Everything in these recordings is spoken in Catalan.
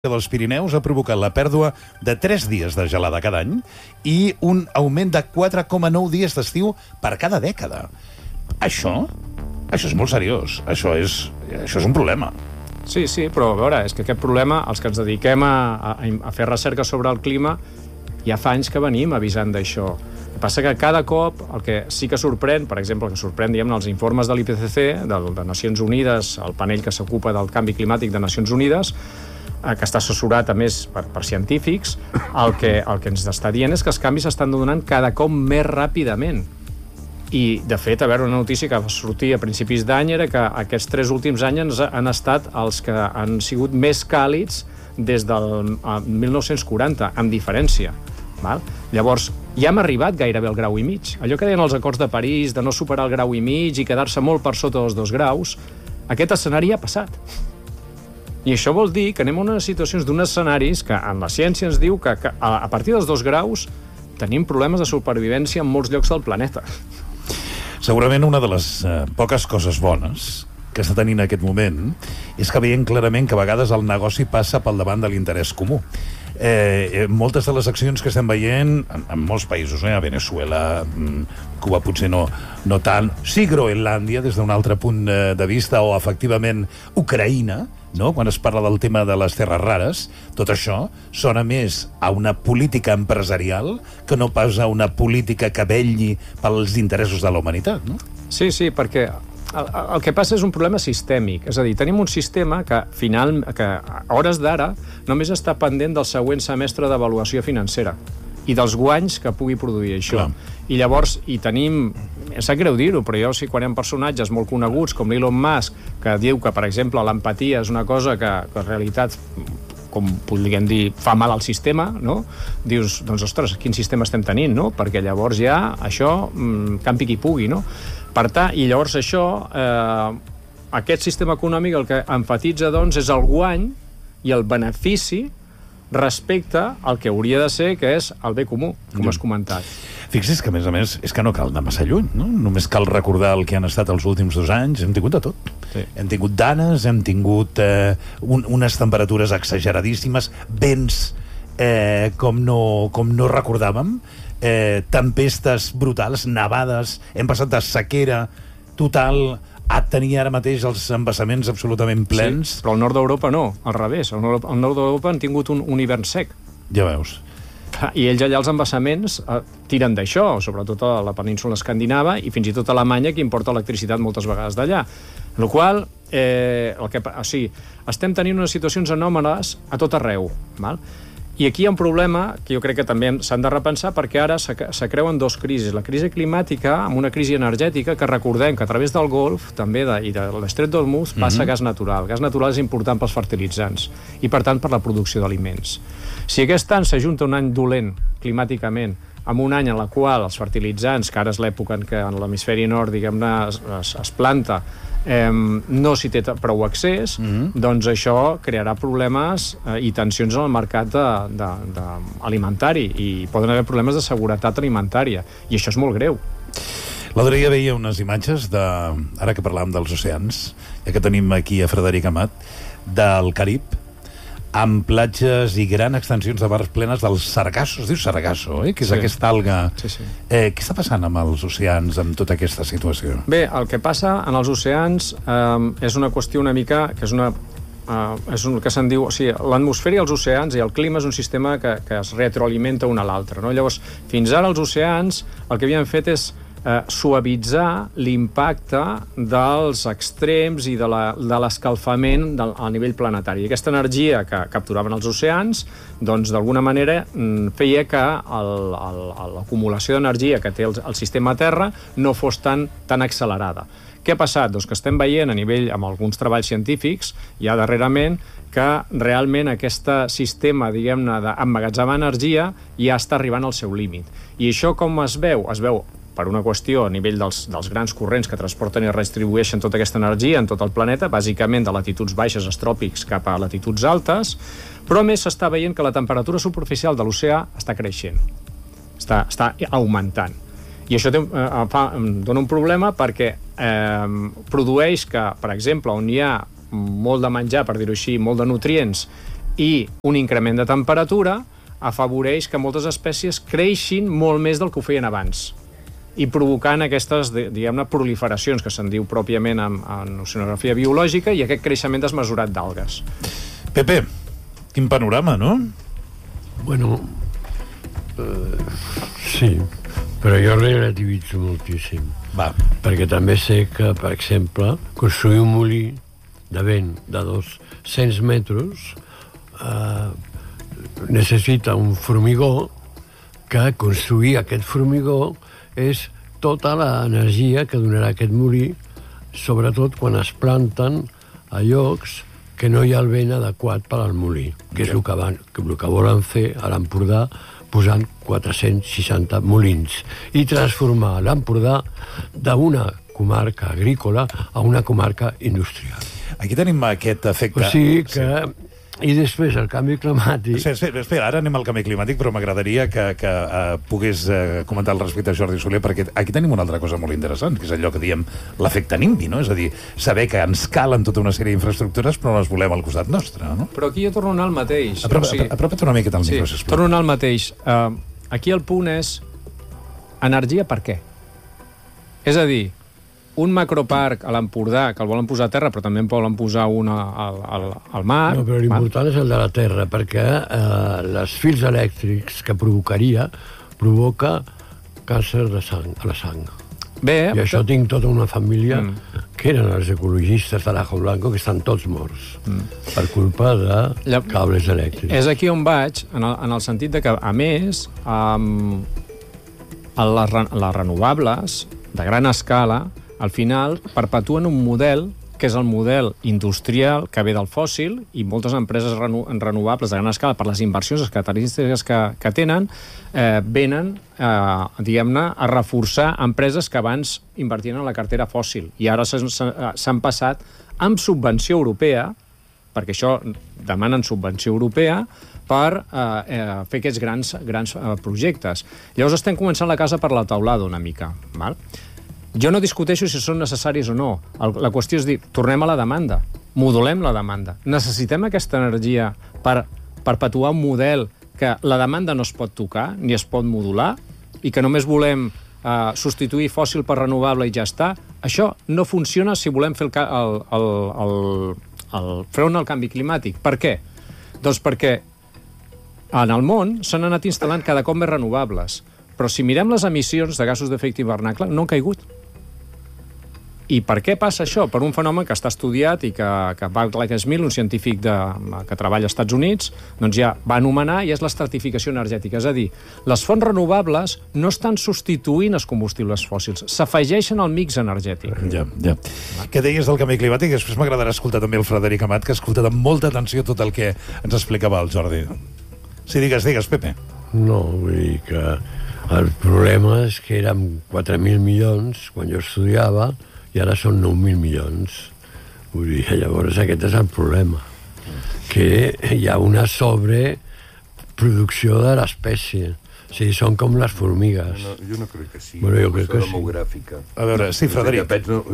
dels Pirineus ha provocat la pèrdua de 3 dies de gelada cada any i un augment de 4,9 dies d'estiu per cada dècada. Això és molt seriós. Això és un problema. Sí, però a veure, és que aquest problema, els que ens dediquem a fer recerca sobre el clima, ja fa anys que venim avisant d'això. El que passa que cada cop el que sí que sorprèn, per exemple, el que sorprèn, diguem-ne, els informes de l'IPCC, de Nacions Unides, el panell que s'ocupa del canvi climàtic de Nacions Unides, que està assessorat, a més, per científics, el que ens està dient és que els canvis s'estan donant cada cop més ràpidament. I, de fet, a veure, una notícia que va sortir a principis d'any era que aquests 3 últims anys han estat els que han sigut més càlids des del 1940, amb diferència. Val? Llavors, ja hem arribat gairebé al grau i mig. Allò que deien els acords de París, de no superar el grau i mig i quedar-se molt per sota dels 2 graus, aquest escenari ha passat. I això vol dir que anem a unes situacions d'uns escenaris que en la ciència ens diu que a partir dels 2 graus tenim problemes de supervivència en molts llocs del planeta. Segurament una de les poques coses bones que està tenint en aquest moment és que veiem clarament que a vegades el negoci passa pel davant de l'interès comú. Moltes de les accions que estem veient en molts països, a Venezuela, Cuba potser no tant, sí Groenlàndia des d'un altre punt de vista, o efectivament Ucraïna, no? Quan es parla del tema de les terres rares, tot això sona més a una política empresarial que no pas a una política que vetlli pels interessos de la humanitat, no? Sí, perquè el que passa és un problema sistèmic. És a dir, tenim un sistema que a hores d'ara només està pendent del següent semestre d'avaluació financera i dels guanys que pugui produir això. Clar. I llavors tenim, sap greu dir-ho, però jo quan hi ha personatges molt coneguts com Elon Musk, que diu que, per exemple, l'empatia és una cosa que en realitat, com podríem dir, fa mal al sistema, no? Dius, doncs, ostres, quin sistema estem tenint, no? Perquè llavors ja això, campi qui pugui, no? Per tant, i llavors això, aquest sistema econòmic el que emfatitza, doncs, és el guany i el benefici respecte al que hauria de ser, que és el bé comú, com has comentat. Fixi's que, a més, és que no cal anar massa lluny, no? Només cal recordar el que han estat els últims 2 anys. Hem tingut de tot. Sí. Hem tingut danes, hem tingut unes temperatures exageradíssimes, vents com no recordàvem, tempestes brutals, nevades, hem passat de sequera total a tenir ara mateix els embassaments absolutament plens. Sí, però al nord d'Europa no, al revés. Al nord d'Europa han tingut un hivern sec. Ja veus. I ells allà els embassaments tiren d'això, sobretot a la península escandinava i fins i tot a Alemanya, que importa electricitat moltes vegades d'allà. En la qual estem tenint unes situacions anòmales a tot arreu. Val? I aquí hi ha un problema que jo crec que també s'han de repensar, perquè ara se creuen 2 crisis. La crisi climàtica amb una crisi energètica, que recordem que a través del Golf també i de l'Estret d'Hormuz passa gas natural. Gas natural és important pels fertilitzants i, per tant, per la producció d'aliments. Si aquest any s'ajunta un any dolent climàticament amb un any en el qual els fertilitzants, que ara és l'època en què en l'hemisferi nord, diguem-ne, es planta, no s'hi té prou accés, doncs això crearà problemes i tensions en el mercat alimentari, i poden haver problemes de seguretat alimentària, i això és molt greu. L'altre dia veia unes imatges ara que parlàvem dels oceans, ja que tenim aquí a Frederic Amat, del Carib, amb platges i grans extensions de mars plenes del sargasso, es diu sargasso, que és aquesta alga. Sí. Què està passant amb els oceans, amb tota aquesta situació? Bé, el que passa en els oceans és una qüestió una mica que és el que se'n diu, o sigui, l'atmosfera i els oceans i el clima és un sistema que es retroalimenta un a l'altre, no? Llavors, fins ara els oceans el que havien fet és suavitzar l'impacte dels extrems i de l'escalfament a nivell planetari. Aquesta energia que capturaven els oceans, doncs d'alguna manera feia que l'acumulació d'energia que té el sistema Terra no fos tan accelerada. Què ha passat? Doncs que estem veient a nivell, amb alguns treballs científics, ja darrerament, que realment aquest sistema, diguem-ne, d'emmagatzemar energia ja està arribant al seu límit. I això com es veu? Es veu per una qüestió a nivell dels grans corrents que transporten i redistribueixen tota aquesta energia en tot el planeta, bàsicament de latituds baixes als tròpics cap a latituds altes, però a més s'està veient que la temperatura superficial de l'oceà està creixent, està augmentant. I això dona un problema perquè produeix que, per exemple, on hi ha molt de menjar, per dir-ho així, molt de nutrients, i un increment de temperatura afavoreix que moltes espècies creixin molt més del que ho feien abans i provocant aquestes, diguem-ne, proliferacions que se'n diu pròpiament en oceanografia biològica i aquest creixement desmesurat d'algues. Pepe, quin panorama, no? Bueno, sí, però jo relativitzo moltíssim. Va. Perquè també sé que, per exemple, construir un molí de vent de 200 metres necessita un formigó que construir aquest formigó és tota l'energia que donarà aquest molí, sobretot quan es planten a llocs que no hi ha el vent adequat per al molí, que és el que volen fer a l'Empordà posant 460 molins i transformar l'Empordà d'una comarca agrícola a una comarca industrial. Aquí tenim aquest efecte... O sigui que... Sí. I després el canvi climàtic... Espera, ara anem al canvi climàtic, però m'agradaria que pogués comentar al respecte a Jordi Soler, perquè aquí tenim una altra cosa molt interessant, que és allò que diem l'efecte NIMBY, no? És a dir, saber que ens calen tota una sèrie d'infraestructures, però no les volem al costat nostre, no? Però aquí jo torno a anar al mateix. Apropa't una miqueta al micro, sisplau. Torno a anar al mateix. Aquí el punt és energia per què? És a dir, un macroparc a l'Empordà, que el volen posar a terra, però també en volen posar un al mar... No, però l'important és el de la terra, perquè els fils elèctrics que provoca càncer de sang, a la sang. Bé, I això tinc tota una família que eren els ecologistes de l'Ajo Blanco, que estan tots morts per culpa de cables elèctrics. És aquí on vaig, en el sentit de que, a més, les renovables de gran escala al final perpetuen un model que és el model industrial que ve del fòssil, i moltes empreses renovables de gran escala, per les inversions, les característiques que tenen, venen, diguem-ne, a reforçar empreses que abans invertien en la cartera fòssil, i ara s'han passat amb subvenció europea, perquè això demanen subvenció europea, per fer aquests grans projectes. Llavors estem començant la casa per la teulada una mica, val? Jo no discuteixo si són necessaris o no. La qüestió és dir, tornem a la demanda, modulem la demanda. Necessitem aquesta energia per perpetuar un model que la demanda no es pot tocar ni es pot modular i que només volem substituir fòssil per renovable i ja està. Això no funciona si volem fer el front al canvi climàtic. Per què? Doncs perquè en el món s'han anat instal·lant cada cop més renovables, però si mirem les emissions de gasos d'efecte hivernacle no han caigut. I per què passa això? Per un fenomen que està estudiat i que Barclay Smith, un científic que treballa als Estats Units, doncs ja va anomenar, i és l'estratificació energètica. És a dir, les fonts renovables no estan substituint els combustibles fòssils, s'afegeixen al mix energètic. Ja. Què deies del canvi climàtic? Després m'agradarà escoltar també el Frederic Amat, que ha escoltat amb molta atenció tot el que ens explicava el Jordi. Sí, digues, Pepe. No, vull dir que el problema és que érem 4.000 milions quan jo estudiava i ara són 9.000 milions. Vull dir, llavors aquest és el problema, que hi ha una sobreproducció de l'espècie. O sigui, són com les formigues. No, jo no crec que sí. Bueno, jo crec que demogràfica. A veure, sí, Frederic.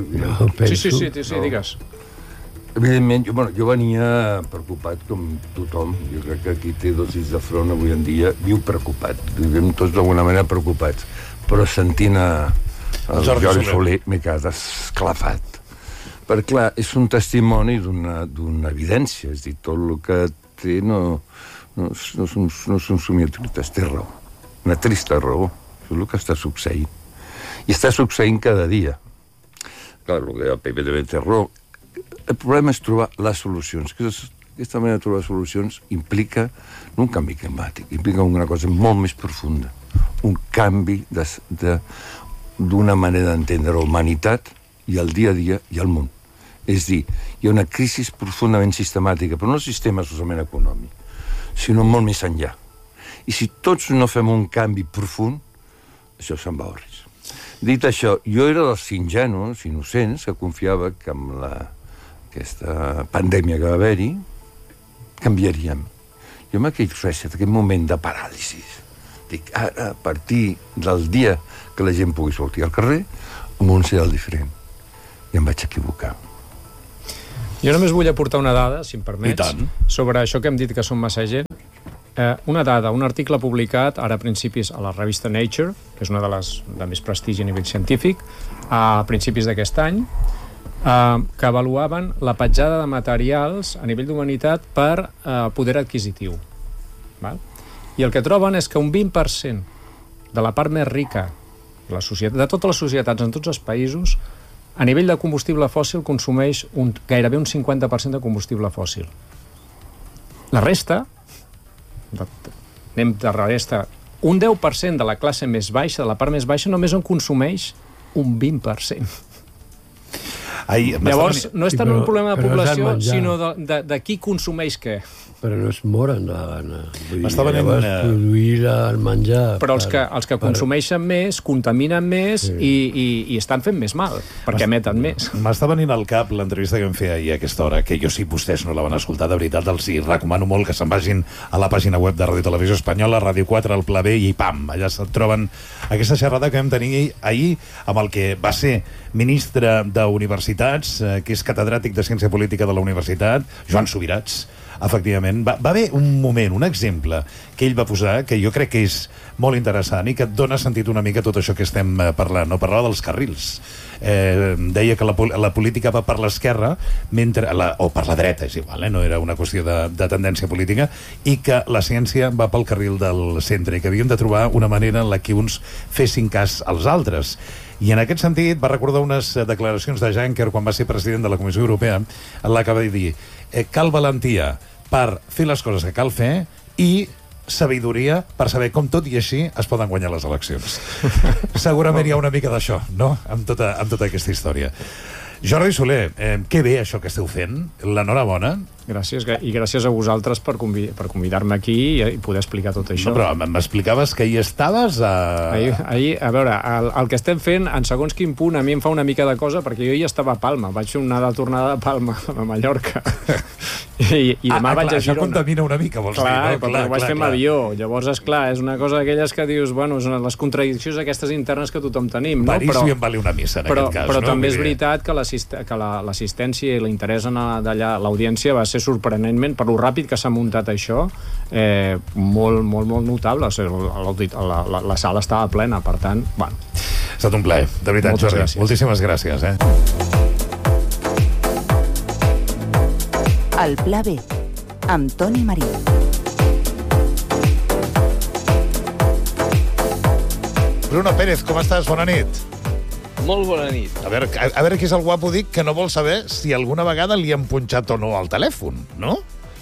Sí, digues. Evidentment, jo venia preocupat com tothom. Jo crec que qui té dosis de front avui en dia viu preocupat. Vivim tots d'alguna manera preocupats. Però sentint el Jordi Soler m'he quedat esclafat. Perquè, clar, és un testimoni d'una evidència. És a dir, tot el que té no són somiatrites, té raó. Una trista raó. Això és el que està succeint. I està succeint cada dia. Clar, el que el Pepe també té raó. El problema és trobar les solucions. Aquesta manera de trobar solucions implica no un canvi climàtic, implica una cosa molt més profunda. Un canvi d'una manera d'entendre la humanitat i el dia a dia i el món. És dir, hi ha una crisi profundament sistemàtica, però no el sistema solament econòmic, sinó molt més enllà. I si tots no fem un canvi profund, això se'n va a res. Dit això, jo era dels ingenus, innocents, que confiava que amb aquesta pandèmia que va haver-hi, canviaríem. Jo amb aquell moment de paràlisi, dic, ara, a partir del dia que la gent pugui sortir al carrer, el món serà el diferent. I em vaig equivocar. Jo només vull aportar una dada, si em permets, I tant. sobre això que hem dit que són massa gent. Una dada, un article publicat ara a principis a la revista Nature, que és una de les de més prestigi a nivell científic, a principis d'aquest any, que avaluaven la petjada de materials a nivell d'humanitat per poder adquisitiu. Val? I el que troben és que un 20% de la part més rica de totes les societats en tots els països, a nivell de combustible fòssil consumeix gairebé un 50% de combustible fòssil. La resta, anem de la resta, un 10% de la classe més baixa, de la part més baixa, només en consumeix un 20%. Llavors, no és tant un problema de població, sinó de qui consumeix què. Però no es moren de gana. M'està venint produir el menjar. Però els que consumeixen més, contaminen més i estan fent més mal, perquè emeten més. M'està venint al cap l'entrevista que vam fer ahir a aquesta hora, que jo, si vostès no la van escoltar, de veritat, els hi recomano molt que se'n vagin a la pàgina web de Ràdio Televisió Espanyola, Ràdio 4, al Pla B, i pam, allà se'n troben aquesta xerrada que vam tenir ahir amb el que va ser ministre d'Universitats, que és catedràtic de Ciència Política de la Universitat, Joan Subirats. Efectivament, va haver un moment, un exemple que ell va posar, que jo crec que és molt interessant i que et dona sentit una mica tot això que estem parlant, no? Parlava dels carrils. Deia que la política va per l'esquerra o per la dreta, és igual, no era una qüestió de tendència política, i que la ciència va pel carril del centre i que havíem de trobar una manera en la que uns fessin cas als altres. I en aquest sentit va recordar unes declaracions de Juncker quan va ser president de la Comissió Europea, en la que va dir cal valentia per fer les coses que cal fer i sabidoria per saber com tot i així es poden guanyar les eleccions. Segurament hi ha una mica d'això, no?, amb tota aquesta història. Jordi Soler, que bé això que esteu fent, l'enhorabona. Gràcies, i gràcies a vosaltres per convidar-me aquí i poder explicar tot això. No, però m'explicaves que hi estaves Ahir, a veure, el que estem fent, en segons quin punt, a mi em fa una mica de cosa, perquè jo ja estava a Palma, vaig fer una tornada de Palma, a Mallorca, i demà vaig a Girona. Això contamina una mica, vols dir, no? Clar, ho vaig fer amb avió. Llavors, esclar, és una cosa d'aquelles que dius, bueno, són les contradiccions aquestes internes que tothom tenim, no? Parísio en vale una missa, en aquest cas. Però també és veritat que l'assistència i l'interès d'allà, l'audiència va ser sorprenentment, per lo ràpid que s'ha muntat això, molt, molt, molt notable. O sigui, la sala estava plena, per tant, bueno. Ha estat un plaer, de veritat, Jordi. Moltíssimes gràcies. El Pla B, amb Toni Marí. Bruno Pérez, com estàs? Bona nit. Molt bona nit. A veure qui és el guapo dic que no vol saber si alguna vegada li han punxat o no al telèfon, no?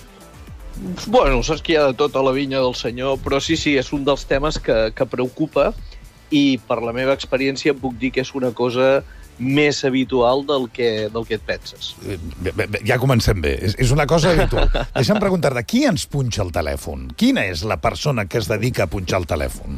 Bueno, saps que hi ha de tot a la vinya del senyor, però sí, és un dels temes que preocupa, i per la meva experiència puc dir que és una cosa més habitual del que et penses. Ja comencem bé. És una cosa habitual. Deixa'm preguntar-te, qui ens punxa el telèfon? Quina és la persona que es dedica a punxar el telèfon?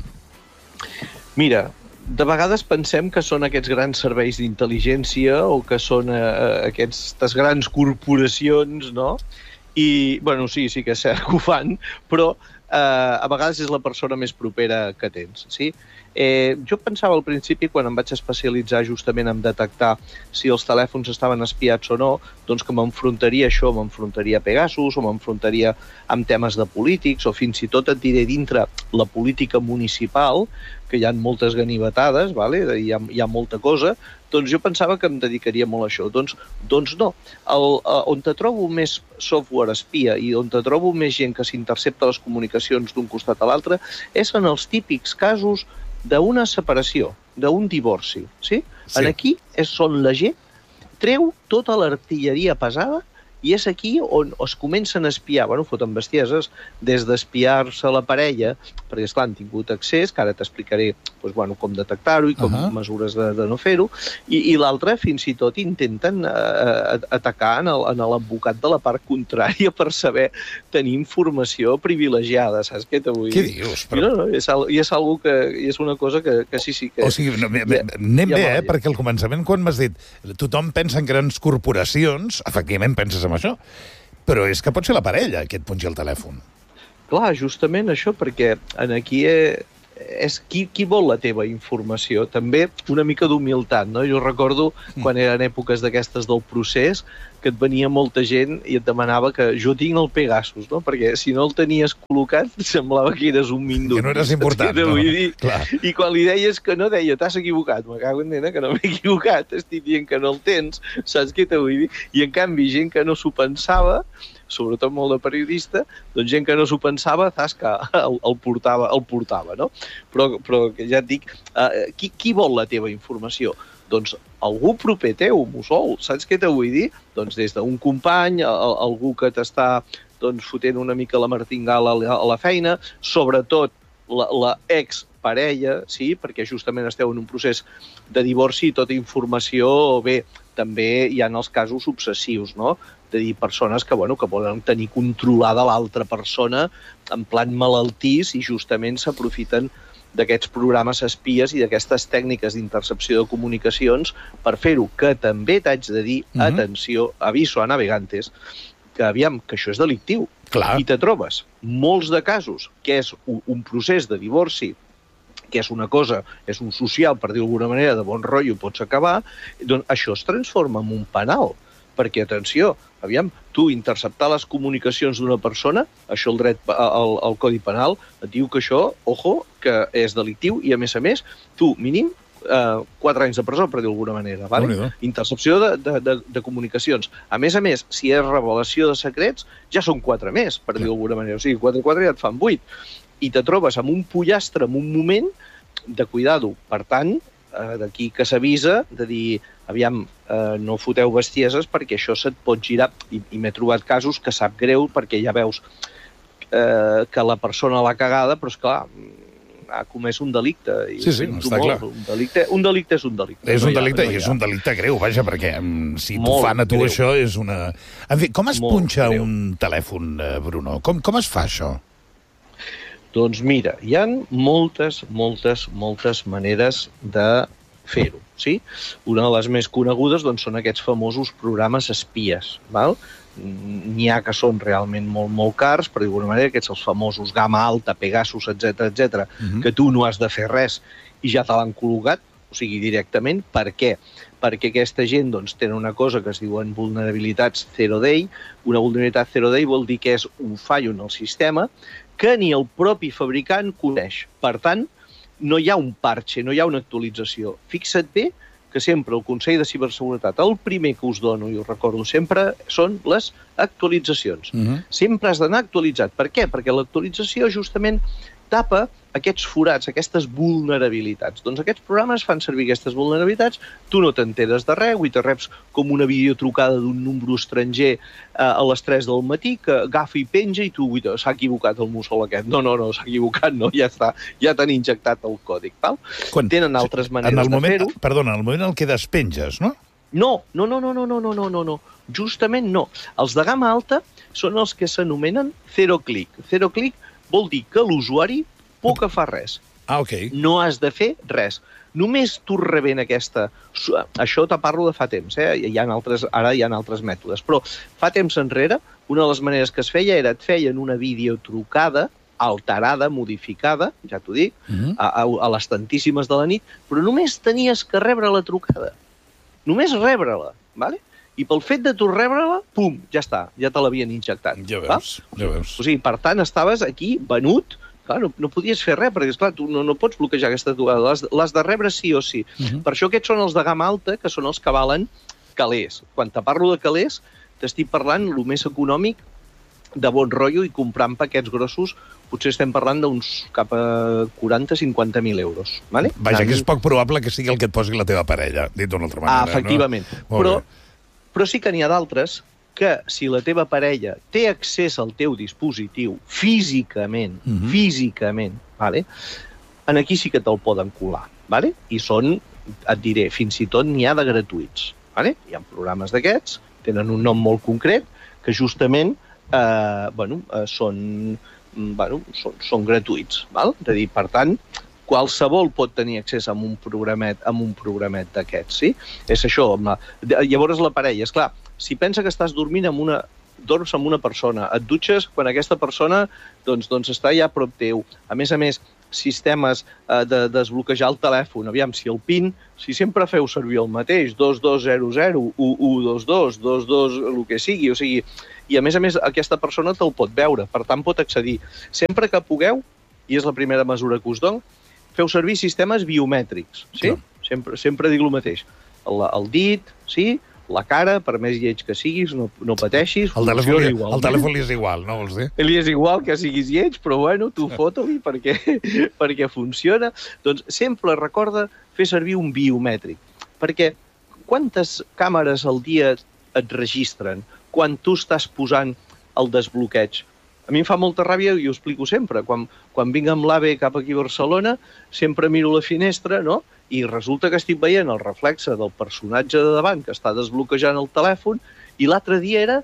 Mira, de vegades pensem que són aquests grans serveis d'intel·ligència o que són aquestes grans corporacions, no? I, bueno, sí que és cert que ho fan, però a vegades és la persona més propera que tens, sí? Jo pensava al principi, quan em vaig especialitzar justament en detectar si els telèfons estaven espiats o no, doncs que m'enfrontaria a això, m'enfrontaria a Pegasus, o m'enfrontaria amb temes de polítics, o fins i tot et diré dintre la política municipal, que hi ha moltes ganivetades, vale? Hi ha molta cosa, doncs jo pensava que em dedicaria molt a això. Doncs no. On te trobo més software espia i on te trobo més gent que s'intercepta les comunicacions d'un costat a l'altre és en els típics casos d'una separació, d'un divorci. Sí? Aquí és on la gent treu tota l'artilleria pesada i és aquí on es comencen a espiar, bueno, foten bestieses, des d'espiar-se la parella, perquè, esclar, han tingut accés, que ara t'explicaré com detectar-ho i com mesures de no fer-ho, i l'altre fins i tot intenten atacar en l'advocat de la part contrària per saber tenir informació privilegiada, saps què t'ho vull dir? Què dius? És una cosa que sí que... O sigui, anem bé, perquè al començament, quan m'has dit tothom pensa en grans corporacions, efectivament penses en això, però és que pot ser la parella que et punxi el telèfon. Clar, justament això, perquè aquí és qui vol la teva informació. També una mica d'humilitat, no? Jo recordo quan eren èpoques d'aquestes del procés que et venia molta gent i et demanava que jo tinc el Pegasus, no? Perquè si no el tenies col·locat semblava que eres un mindut. Que no eres important, no? Clar. I quan li deies que no, deia, t'has equivocat. Me cago en nena, que no m'he equivocat. Estic dient que no el tens. Saps què t'ho vull dir? I en canvi, gent que no s'ho pensava, sobretot molt de periodista, doncs gent que no s'ho pensava, saps que el portava, no? Però ja et dic, qui vol la teva informació? Doncs algú proper teu, mussol, saps què t'ho vull dir? Doncs des d'un company, algú que t'està fotent una mica la martingala a la feina, sobretot la exparella, sí? Perquè justament esteu en un procés de divorci i tota informació, bé, també hi ha els casos obsessius, no? De dir, persones que poden tenir controlada l'altra persona en plan malaltís i justament s'aprofiten d'aquests programes espies i d'aquestes tècniques d'intercepció de comunicacions per fer-ho, que també t'haig de dir, atenció, aviso a navegantes, que aviam, que això és delictiu. Clar. I te trobes molts de casos que és un procés de divorci, que és una cosa, és un social, per dir d'alguna manera, de bon rotllo, pots acabar, doncs això es transforma en un penal. Perquè, atenció, aviam, tu interceptar les comunicacions d'una persona, això el dret, el Codi Penal, et diu que això, ojo, que és delictiu i, a més, tu, mínim, 4 anys de presó, per dir d'alguna manera, vale? Intercepció de comunicacions. A més, si és revelació de secrets, ja són 4 més, per dir d'alguna manera. O sigui, 4 i 4 ja et fan 8. I te trobes amb un pollastre en un moment de cuidado. Per tant, d'aquí que s'avisa de dir, aviam, no foteu bestieses perquè això se't pot girar. I m'he trobat casos que sap greu perquè ja veus que la persona l'ha cagada, però és clar, ha comès un delicte. Sí, està clar. Un delicte és un delicte. És un delicte i és un delicte greu, vaja, perquè si t'ho fan a tu això és una... En fi, com es punxa un telèfon, Bruno? Com es fa això? Doncs mira, hi ha moltes maneres de fer-ho, sí? Una de les més conegudes són aquests famosos programes espies, val? N'hi ha que són realment molt cars, per d'alguna manera, aquests els famosos gamma alta, Pegasus, etc, que tu no has de fer res i ja te l'han col·locat, o sigui, directament. Per què? Perquè aquesta gent tenen una cosa que es diuen vulnerabilitats zero day. Una vulnerabilitat zero day vol dir que és un fallo en el sistema que ni el propi fabricant coneix. Per tant, no hi ha un parche, no hi ha una actualització. Fixa't bé que sempre el Consell de Ciberseguretat, el primer que us dono, i us recordo sempre, són les actualitzacions. Sempre has d'anar actualitzat. Per què? Perquè l'actualització justament tapa aquests forats, aquestes vulnerabilitats. Doncs aquests programes fan servir aquestes vulnerabilitats, tu no t'enteres de res, avui te reps com una videotrucada d'un número estranger a les 3 del matí, que agafa i penja i tu, s'ha equivocat el mussol aquest. No, s'ha equivocat, no, ja està, ja t'han injectat el còdig, val? Tenen altres maneres de fer-ho. Perdona, en el moment en què despenges, no? No. Justament no. Els de gamma alta són els que s'anomenen zero click. Zero click vol dir que l'usuari poc fa res. Ok. No has de fer res. Només tu rebent aquesta... Això te parlo de fa temps, ara hi ha altres mètodes, però fa temps enrere, una de les maneres que es feia era et feien una videotrucada alterada, modificada, ja t'ho dic, a les tantíssimes de la nit, però només tenies que rebre la trucada. Només rebre-la, ¿vale? I pel fet de tu rebre-la, pum, ja està, ja te l'havien injectat. Ja veus. O sigui, per tant, estaves aquí venut, clar, no podies fer res, perquè, esclar, tu no pots bloquejar aquesta trucada, l'has de rebre sí o sí. Per això aquests són els de gamma alta, que són els que valen calés. Quan te parlo de calés, t'estic parlant el més econòmic de bon rotllo i comprant paquets grossos, potser estem parlant d'uns cap a 40-50.000 euros. Vale? Vaja, que és poc probable que sigui el que et posi la teva parella, dit d'una altra manera. Efectivament. No? Però sí que n'hi ha d'altres que, si la teva parella té accés al teu dispositiu físicament, vale? En aquí sí que te'l poden colar. Vale? I són, et diré, fins i tot n'hi ha de gratuïts. Vale? Hi ha programes d'aquests, tenen un nom molt concret, que justament són gratuïts. Val? És a dir, per tant, qualsevol pot tenir accés a un programet d'aquests, sí? És això. Llavors la parella, esclar, si pensa que estàs dormint dorms amb una persona, et dutxes quan aquesta persona doncs està ja a prop teu. A més, sistemes de desbloquejar el telèfon. Aviam, si sempre feu servir el mateix, 2200, 1122, 22, el que sigui, o sigui, i a més, aquesta persona te'l pot veure, per tant pot accedir. Sempre que pugueu, i és la primera mesura que us dono, feu servir sistemes biomètrics, sí? Sempre dic el mateix. El dit, sí? La cara, per més lleig que siguis, no pateixis. El telèfon li és igual, no vols dir? Li és igual que siguis lleig, però bueno, tu fota-li perquè funciona. Doncs sempre recorda fer servir un biomètric. Perquè quantes càmeres al dia et registren quan tu estàs posant el desbloqueig? A mi em fa molta ràbia, i ho explico sempre, quan vinc amb l'AVE cap aquí a Barcelona, sempre miro la finestra, no?, i resulta que estic veient el reflexe del personatge de davant que està desbloquejant el telèfon, i l'altre dia era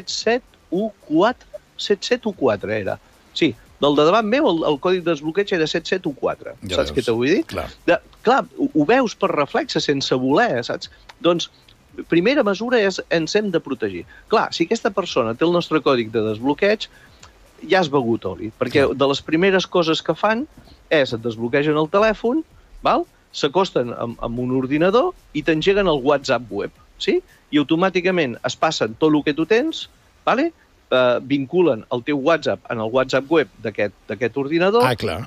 7714 era. Sí, del de davant meu el codi de desbloqueig era 7714. Ja saps què t'ho vull dir? Clar, ho veus per reflexe sense voler, saps? Doncs, primera mesura és ens hem de protegir. Clar, si aquesta persona té el nostre còdic de desbloqueig, ja has begut oli, perquè de les primeres coses que fan és et desbloquegen el telèfon, val? S'acosten amb un ordinador i t'engeguen el WhatsApp web, sí? I automàticament es passen tot el que tu tens, vale? Vinculen el teu WhatsApp en el WhatsApp web d'aquest ordinador,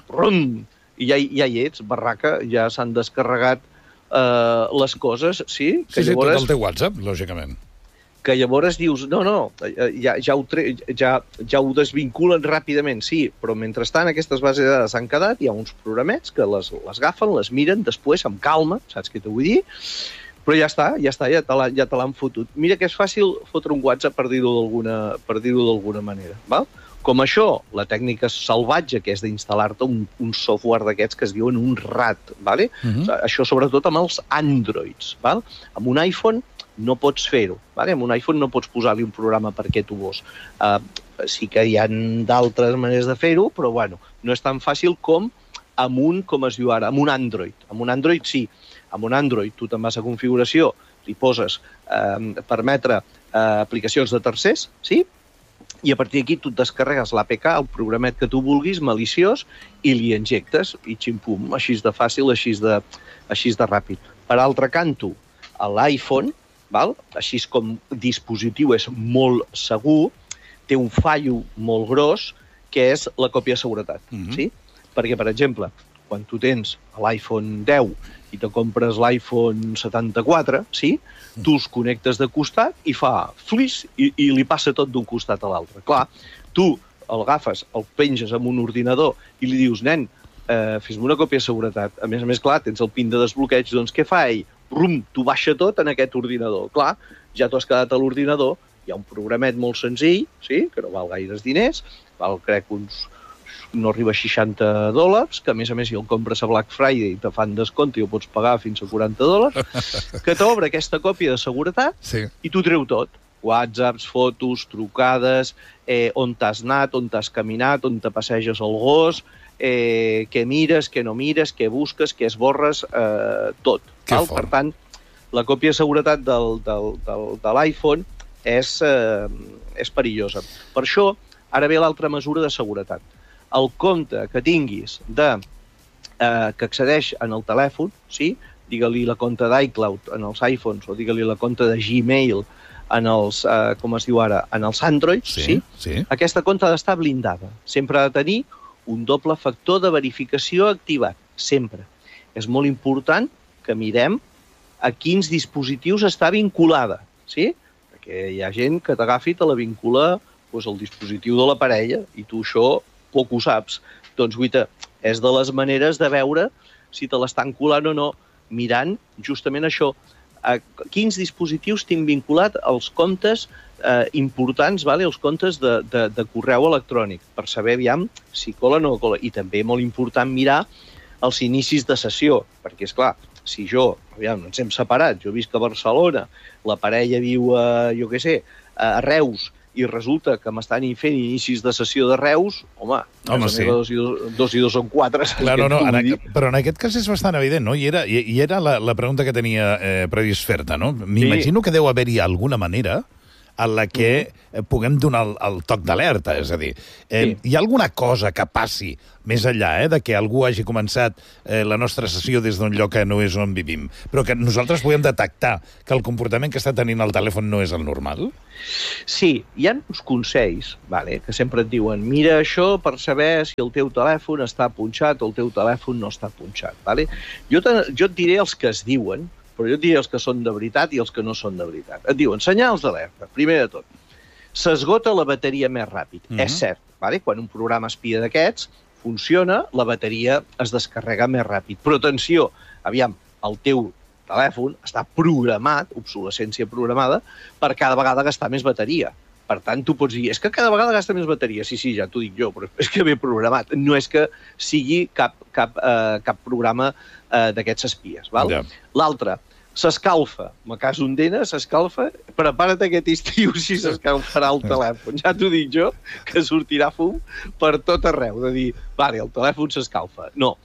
i ja hi ets, barraca, ja s'han descarregat les coses, sí? Sí, tot el teu WhatsApp, lògicament. Que llavors dius, ja ho desvinculen ràpidament, sí, però mentrestant aquestes bases de dades s'han quedat, hi ha uns programets que les agafen, les miren després amb calma, saps què t'ho vull dir? Però ja te l'han fotut. Mira que és fàcil fotre un WhatsApp, per dir-ho d'alguna manera, val? Com això, la tècnica salvatge, que és d'instal·lar-te un software d'aquests que es diuen un RAT, vale? Això sobretot amb els Androids, val? Amb un iPhone no pots fer-ho. Vale? Amb un iPhone no pots posar-li un programa perquè tu vols. Sí que hi ha d'altres maneres de fer-ho, però bueno, no és tan fàcil com amb un Android. Amb un Android sí. Amb un Android tu te'n vas a configuració, li poses permetre aplicacions de tercers, sí? I a partir d'aquí tu et descarregues l'APK, el programet que tu vulguis, maliciós, i li injectes, i xim-pum, així de fàcil, així de ràpid. Per altre canto, l'iPhone, així com dispositiu és molt segur, té un fallo molt gros, que és la còpia de seguretat. Sí? Perquè, per exemple, quan tu tens l'iPhone 10 i te compres l'iPhone 74, sí? Tu els connectes de costat i fa flis i li passa tot d'un costat a l'altre. Clar, tu el agafes, el penges en un ordinador i li dius, nen, fes-me una còpia de seguretat. A més, clar, tens el pin de desbloqueig, doncs què fa ell? T'ho baixa tot en aquest ordinador. Clar, ja t'ho has quedat a l'ordinador, hi ha un programet molt senzill, sí? Que no val gaires diners, val, crec, no arriba a $60, que a més si el compres a Black Friday te fan descompte i ho pots pagar fins a $40, que t'obre aquesta còpia de seguretat i t'ho treu tot. WhatsApps, fotos, trucades, on t'has anat, on t'has caminat, on te passeges el gos, què mires, què no mires, què busques, què esborres, tot. Per tant, la còpia de seguretat de l'iPhone és perillosa. Per això, ara ve l'altra mesura de seguretat. El compte que tinguis que accedeix en el telèfon, sí? Digue-li la compte d'iCloud en els iPhones o digue-li la compte de Gmail en els, com es diu ara, en els Androids, sí? Aquesta compte ha d'estar blindada. Sempre ha de tenir un doble factor de verificació activat, sempre. És molt important que mirem a quins dispositius està vinculada, sí? Perquè hi ha gent que t'agafi i te la vincula al dispositiu de la parella i tu això poc ho saps. Doncs, guaita, és de les maneres de veure si te l'estan colant o no, mirant justament això. A quins dispositius tinc vinculat els comptes importants, els comptes de correu electrònic, per saber aviam si colen o no colen. I també molt important mirar els inicis de sessió, perquè, esclar, si ens hem separat, jo visc a Barcelona, la parella viu a Reus, i resulta que m'estan fent inicis de sessió de Reus, home sí. Dos i dos són quatre. Clar, però en aquest cas és bastant evident, no? I era la pregunta que tenia previst fer-te, no? M'imagino que deu haver-hi alguna manera en la que puguem donar el toc d'alerta. És a dir, hi ha alguna cosa que passi més enllà de que algú hagi començat la nostra sessió des d'un lloc que no és on vivim, però que nosaltres podem detectar que el comportament que està tenint el telèfon no és el normal? Sí, hi ha uns consells que sempre et diuen mira això per saber si el teu telèfon està punxat o el teu telèfon no està punxat. Jo et diré els que es diuen, però jo et diré els que són de veritat i els que no són de veritat. Et diuen senyals d'alerta, primer de tot. S'esgota la bateria més ràpid. És cert, quan un programa espia d'aquests funciona, la bateria es descarrega més ràpid. Però atenció, aviam, el teu telèfon està programat, obsolescència programada, per cada vegada gastar més bateria. Per tant, tu pots dir, és que cada vegada gasta més bateria. Sí, ja t'ho dic jo, però és que ve programat. No és que sigui cap programa d'aquests espies. L'altre, s'escalfa. En el cas d'Ondena, s'escalfa. Prepara't aquest estiu si s'escalfarà el telèfon. Ja t'ho dic jo, que sortirà fum per tot arreu. De dir, el telèfon s'escalfa. No.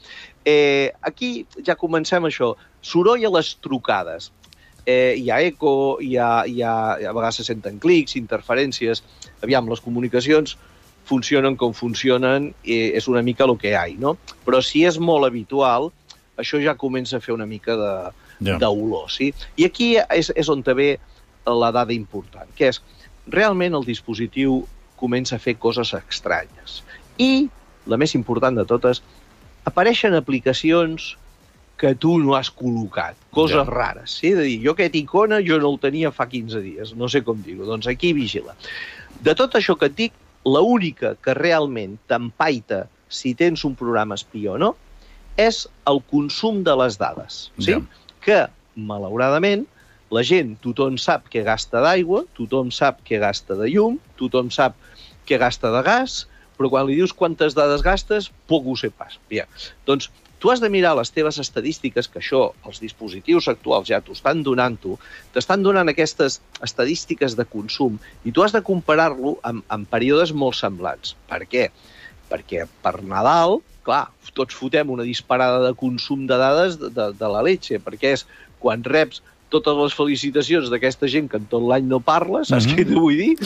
Aquí ja comencem això. Soroll a les trucades. Hi ha eco, a vegades se senten clics, interferències. Aviam, les comunicacions funcionen com funcionen, és una mica el que hi ha, no? Però si és molt habitual, això ja comença a fer una mica d'olor, sí? I aquí és on ve la dada important, que és, realment el dispositiu comença a fer coses estranyes. I, la més important de totes, apareixen aplicacions que tu no has col·locat, coses rares, sí? De dir, jo aquest icona jo no el tenia fa 15 dies, no sé com dir-ho, doncs aquí vigila. De tot això que et dic, l'única que realment t'empaita si tens un programa espió o no, és el consum de les dades, sí? Que, malauradament, la gent, tothom sap que gasta d'aigua, tothom sap que gasta de llum, tothom sap que gasta de gas, però quan li dius quantes dades gastes, poc ho sé pas. Doncs tu has de mirar les teves estadístiques, que això, els dispositius actuals ja t'ho estan donant t'estan donant aquestes estadístiques de consum, i tu has de comparar-lo amb períodes molt semblants. Per què? Perquè per Nadal, clar, tots fotem una disparada de consum de dades de la leche, perquè és quan reps totes les felicitacions d'aquesta gent que en tot l'any no parla, saps què t'ho vull dir?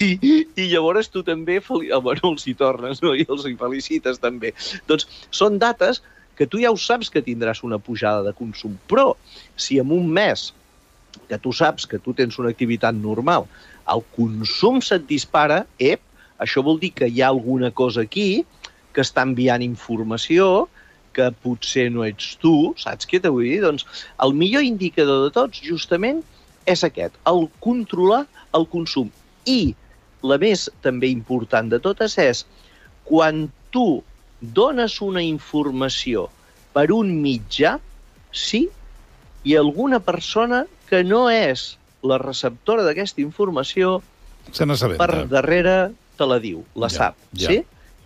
I llavors tu també els hi tornes, no? I els hi felicites també. Doncs són dates que tu ja ho saps que tindràs una pujada de consum, però si en un mes que tu saps que tu tens una activitat normal, el consum se't dispara, això vol dir que hi ha alguna cosa aquí que està enviant informació que potser no ets tu, saps què t'ho vull dir? Doncs el millor indicador de tots, justament, és aquest, el controlar el consum. I la més també important de totes és quan tu dones una informació per un mitjà, sí, i alguna persona que no és la receptora d'aquesta informació per darrere te la diu, la sap, sí?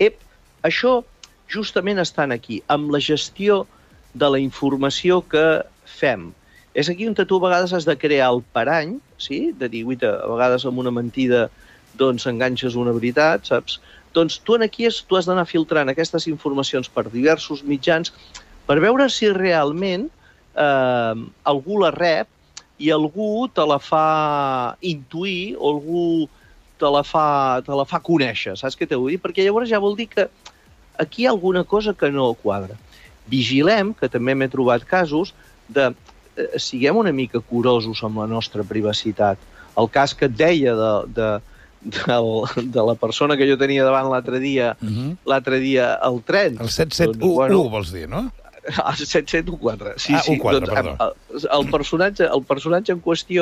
Això justament estan aquí, amb la gestió de la informació que fem. És aquí on tu a vegades has de crear el parany, sí? De dir, a vegades amb una mentida doncs enganxes una veritat, saps? Doncs tu aquí tu has d'anar filtrant aquestes informacions per diversos mitjans per veure si realment algú la rep i algú te la fa intuir o algú te la fa conèixer, saps què t'ho vull dir? Perquè llavors ja vol dir que aquí hi ha alguna cosa que no quadra. Vigilem, que també m'he trobat casos, siguem una mica curosos amb la nostra privacitat. El cas que et deia de la persona que jo tenia davant l'altre dia al tren. El 771 vols dir, no? El 7714. Sí, U4, perdó. El personatge en qüestió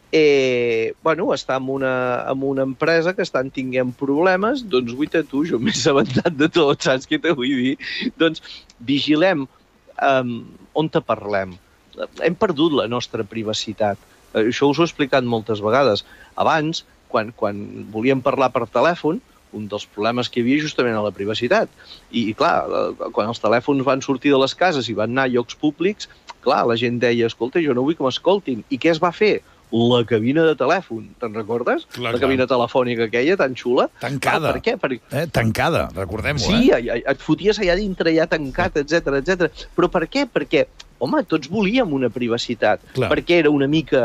està en una empresa que estan tinguent problemes, doncs guaita tu, jo m'he assabentat de tot, saps què t'ho vull dir? Doncs vigilem on te parlem. Hem perdut la nostra privacitat. Això us ho he explicat moltes vegades. Abans, quan volíem parlar per telèfon, un dels problemes que hi havia justament a la privacitat. I clar, quan els telèfons van sortir de les cases i van anar a llocs públics, clar, la gent deia, escolta, jo no vull que m'escoltin. I què es va fer? La cabina de telèfon, te'n recordes? La cabina telefònica aquella, tan xula. Tancada. Per què? Tancada, recordem-ho. Sí, et foties allà dintre, ja tancat, etc. Però per què? Perquè, home, tots volíem una privacitat. Perquè era una mica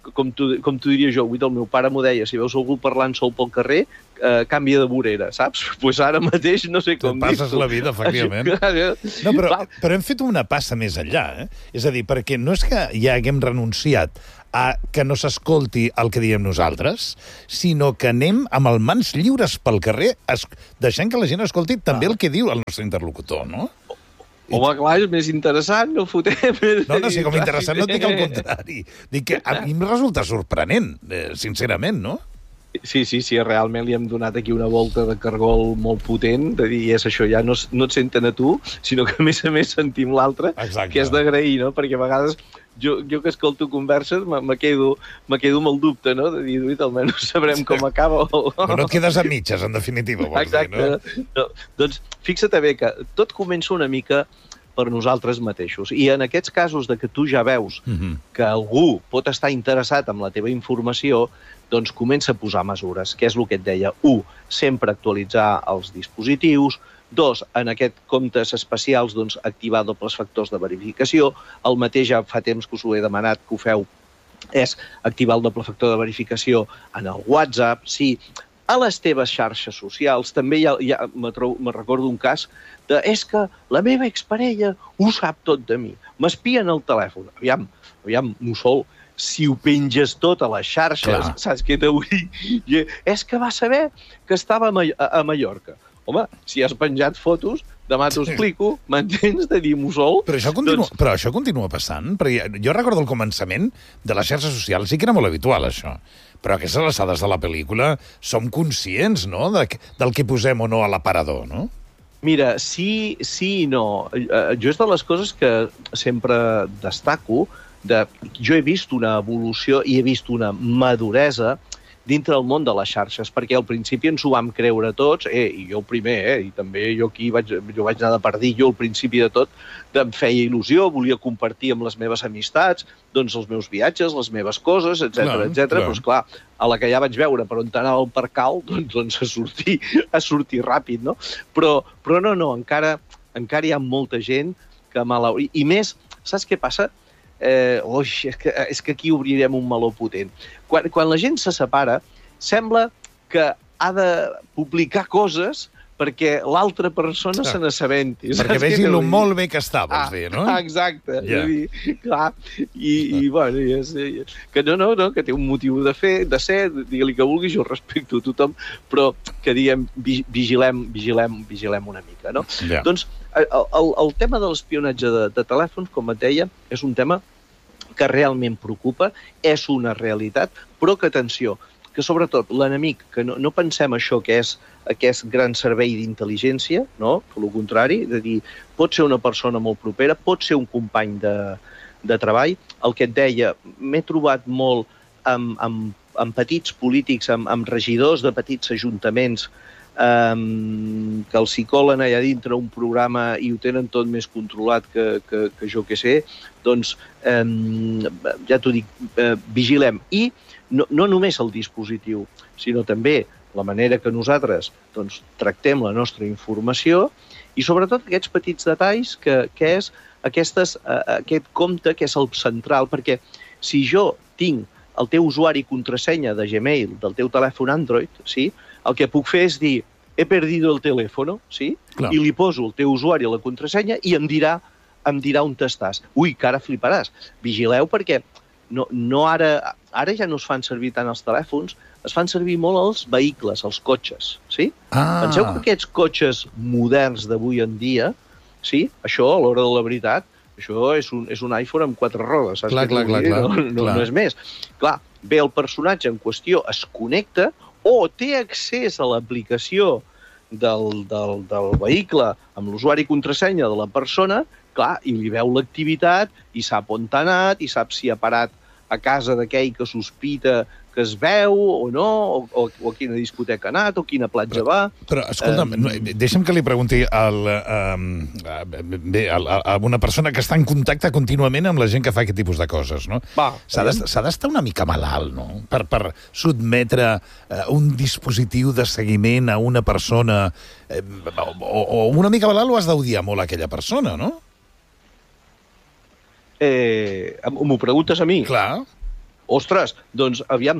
com t'ho diria jo, el meu pare m'ho deia, si veus algú parlant sol pel carrer, canvia de vorera, saps? Pues ara mateix no sé com passes la vida, efectivament. No, però hem fet una passa més enllà, eh? És a dir, perquè no és que ja haguem renunciat a que no s'escolti el que diem nosaltres, sinó que anem amb el mans lliures pel carrer, deixant que la gent escolti també el que diu el nostre interlocutor, no? Home, clar, és més interessant, no fotem. No, sí, com interessant no et dic el contrari. Dic que a mi em resulta sorprenent, sincerament, no? Sí, realment li hem donat aquí una volta de cargol molt potent, de dir, és això, ja no et senten a tu, sinó que a més sentim l'altre, que és d'agrair, no? Perquè a vegades jo que escolto converses me quedo amb el dubte, no? De dir, almenys sabrem com acaba. No et quedes a mitges, en definitiva, vols dir, no? No, doncs fixa't bé que tot comença una mica per nosaltres mateixos. I en aquests casos de que tu ja veus que algú pot estar interessat en la teva informació, doncs comença a posar mesures, que és el que et deia. 1, sempre actualitzar els dispositius. 2, en aquest comptes especials, doncs, activar dobles factors de verificació. El mateix ja fa temps que us ho he demanat que ho feu, és activar el doble factor de verificació en el WhatsApp. Sí, a les teves xarxes socials. També me recordo un cas de és que la meva exparella ho sap tot de mi. M'espien el telèfon. Aviam, Mussol, si ho penges tot a les xarxes, saps què t'ho vull dir? És que va saber que estava a Mallorca. Home, si has penjat fotos, demà t'ho explico, m'entens, de dir Mussol? Però això continua passant? Perquè jo recordo el començament de les xarxes socials, sí que era molt habitual, això. Però a aquestes alçades de la pel·lícula som conscients, no?, del que posem o no a l'aparador, no? Mira, sí i no. Jo és de les coses que sempre destaco. Jo he vist una evolució i he vist una maduresa dintre del món de les xarxes, perquè al principi ens ho vam creure tots, i jo el primer, i també jo aquí vaig anar de perdit, jo al principi de tot em feia il·lusió, volia compartir amb les meves amistats, doncs els meus viatges, les meves coses, etc. Però, esclar, a la que ja vaig veure per on anava el percal, doncs a sortir ràpid, no? Però no, encara hi ha molta gent que I més, saps què passa? És que aquí obrirem un meló potent. Quan la gent se separa, sembla que ha de publicar coses perquè l'altra persona se n'assabenti. Perquè vegi lo molt bé que està, vols dir, no? Exacte. Clar. I bueno, que no, que té un motiu de ser, digue-li que vulgui, jo respecto a tothom, però que diguem, vigilem una mica, no? Doncs el tema de l'espionatge de telèfons, com et deia, és un tema que realment preocupa, és una realitat, però que, atenció, que sobretot l'enemic, que no pensem això que és aquest gran servei d'intel·ligència, no? Per lo contrari, de dir, pot ser una persona molt propera, pot ser un company de treball. El que et deia, m'he trobat molt amb petits polítics, amb regidors de petits ajuntaments, que els hi colen allà dintre un programa i ho tenen tot més controlat que jo que sé, doncs ja t'ho dic, vigilem. I no només el dispositiu, sinó també la manera que nosaltres tractem la nostra informació i sobretot aquests petits detalls que és aquest compte que és el central, perquè si jo tinc el teu usuari i contrasenya de Gmail del teu telèfon Android, sí, el que puc fer és dir he perdido el teléfono, sí? I li poso el teu usuari a la contrasenya i em dirà on estàs. Ui, que ara fliparàs. Vigileu perquè ara ja no es fan servir tant els telèfons, es fan servir molt els vehicles, els cotxes, sí? Penseu que aquests cotxes moderns d'avui en dia, sí? Això, a l'hora de la veritat, això és un iPhone amb 4 rodes, saps? Clar. No és més. Clar, ve el personatge en qüestió, es connecta o té accés a l'aplicació del vehicle amb l'usuari i contrasenya de la persona, clar, i li veu l'activitat, i sap on t'ha anat, i sap si ha parat a casa d'aquell que sospita que es veu o no, o a quina discoteca ha anat, o quina platja va. Però, escolta'm, deixa'm que li pregunti a una persona que està en contacte contínuament amb la gent que fa aquest tipus de coses, no? S'ha d'estar una mica malalt, no? Per sotmetre un dispositiu de seguiment a una persona, o una mica malalt o has d'odiar molt aquella persona, no? M'ho preguntes a mi? Clar. Ostres, doncs, aviam,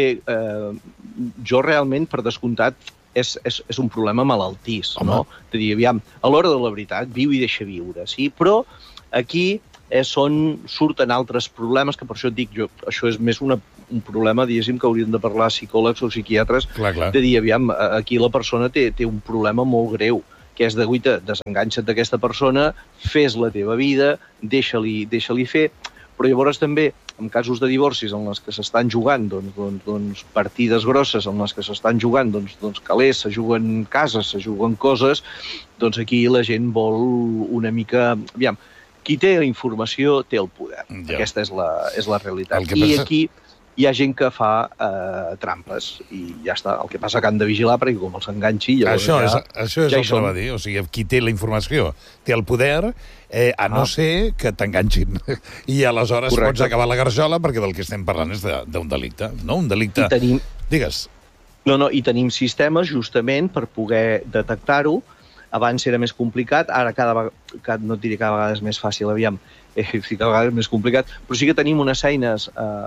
jo realment, per descomptat, és un problema malaltís, no? És a dir, aviam, a l'hora de la veritat, viu i deixa viure, sí? Però aquí surten altres problemes, que per això et dic jo, això és més un problema, diguéssim, que haurien de parlar psicòlegs o psiquiatres, de dir, aviam, aquí la persona té un problema molt greu, que és de, guaita, desenganxa't d'aquesta persona, fes la teva vida, deixa-li fer, però llavors també, en casos de divorcis en les que s'estan jugant doncs, partides grosses, en les que s'estan jugant doncs, calés, se juguen cases, se juguen coses, doncs aquí la gent vol una mica... Aviam, qui té la informació té el poder. Ja. Aquesta és la realitat. I aquí hi ha gent que fa trampes i ja està. El que passa que han de vigilar perquè com els enganxi... Això és el que va dir. O sigui, qui té la informació té el poder, a no ser que t'enganxin. I aleshores pots acabar la garjola perquè del que estem parlant és d'un delicte. No? Un delicte... Digues. No, i tenim sistemes justament per poder detectar-ho. Abans era més complicat, ara no et diré cada vegada és més fàcil, aviam, sí, cada vegada és més complicat, però sí que tenim unes eines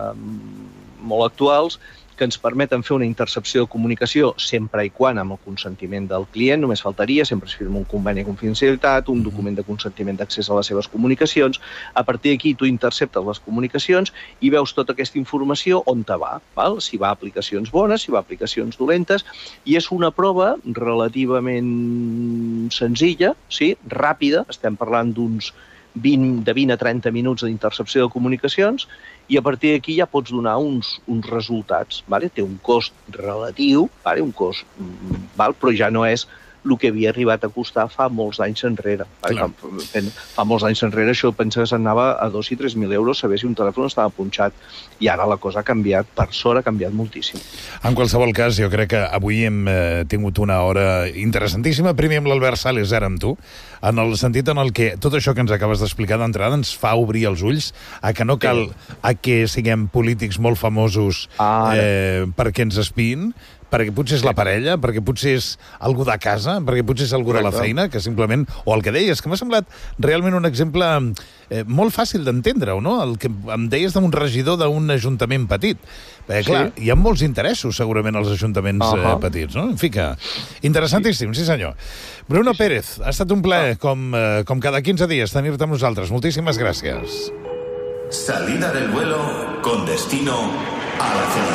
molt actuals que ens permeten fer una intercepció de comunicació sempre i quan amb el consentiment del client, només faltaria, sempre es firma un conveni de confidencialitat, un document de consentiment d'accés a les seves comunicacions, a partir d'aquí tu interceptes les comunicacions i veus tota aquesta informació on te va, val? Si va a aplicacions bones, si va a aplicacions dolentes, i és una prova relativament senzilla, sí? Ràpida, estem parlant d'uns 20 a 30 minuts d'intercepció de comunicacions, i a partir d'aquí ja pots donar uns resultats. Vale? Té un cost relatiu, vale? Un cost, però ja no és el que havia arribat a costar fa molts anys enrere. Vale? Fa molts anys enrere això pensa que s'anava a 2.000 i 3.000 euros saber si un telèfon estava punxat. I ara la cosa ha canviat, per sort ha canviat moltíssim. En qualsevol cas, jo crec que avui hem tingut una hora interessantíssima. Primer amb l'Albert Sales, ara amb tu, en el sentit en el que tot això que ens acabes d'explicar d'entrada ens fa obrir els ulls a que no cal que siguem polítics molt famosos perquè ens espiïn, perquè potser és la parella, perquè potser és algú de casa, perquè potser és algú de la feina, que simplement... O el que deies, que m'ha semblat realment un exemple molt fàcil d'entendre-ho, no? El que em deies d'un regidor d'un ajuntament petit. Clar, hi ha molts interessos, segurament, als ajuntaments petits, no? En fi que... Interessantíssim, sí senyor. Bruno Pérez, ha estat un plaer, com cada 15 dies, tenir-te amb nosaltres. Moltíssimes gràcies. Salida del vuelo con destino a la cena.